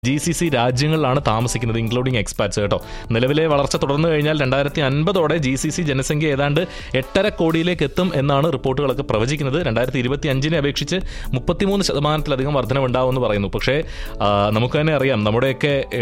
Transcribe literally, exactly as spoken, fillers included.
G C C രാജ്യങ്ങളിലാണ് താമസിക്കുന്നത്, including expats കേട്ടോ. നിലവിലെ വളർച്ച തുടർന്നു കഴിഞ്ഞാൽ രണ്ടായിരത്തി അൻപതോടെ ജി സി സി ജനസംഖ്യ ഏതാണ്ട് എട്ടര കോടിയിലേക്ക് എത്തും എന്നാണ് റിപ്പോർട്ടുകളൊക്കെ പ്രവചിക്കുന്നത്. രണ്ടായിരത്തി ഇരുപത്തി അഞ്ചിനെ അപേക്ഷിച്ച് മുപ്പത്തിമൂന്ന് ശതമാനത്തിലധികം വർധനവുണ്ടാവുമെന്ന് പറയുന്നു. പക്ഷേ നമുക്ക് തന്നെ അറിയാം, നമ്മുടെയൊക്കെ